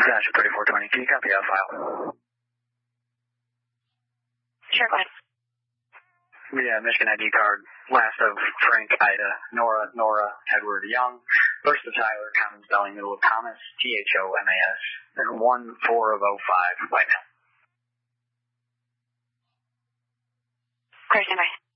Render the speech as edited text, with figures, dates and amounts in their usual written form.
Gotcha, 3420. Can you copy that file? Sure, go ahead. Yeah, Michigan ID card. Last of Frank, Ida, Nora, Edward, Young. First of Tyler, common spelling, middle of Thomas, Thomas. And 1/4 of 05 by mail. Clear, stand by.